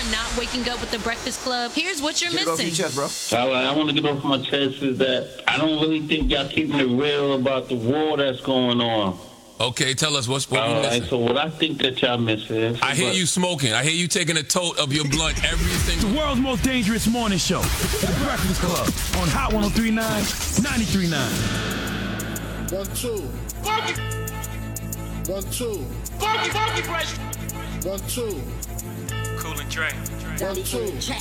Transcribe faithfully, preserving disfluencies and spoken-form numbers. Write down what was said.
are not waking up with the Breakfast Club, here's what you're Get it off your missing. chest, bro. So I, I want to get off my chest is that I don't really think y'all keeping it real about the war that's going on. Okay, tell us what's what All we right, missing. so what I think that y'all miss is... I hear but- you smoking. I hear you taking a tote of your blunt every single... The world's most dangerous morning show. The Breakfast Club on Hot one oh three point nine, ninety-three point nine. One, two. Funky. One, two. Funky, funky fresh. One, two. Cool and Dre. One, two. Check.